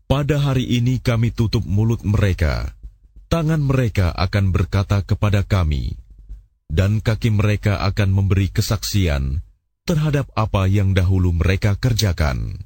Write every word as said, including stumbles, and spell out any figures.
Pada hari ini kami tutup mulut mereka, tangan mereka akan berkata kepada kami, dan kaki mereka akan memberi kesaksian terhadap apa yang dahulu mereka kerjakan.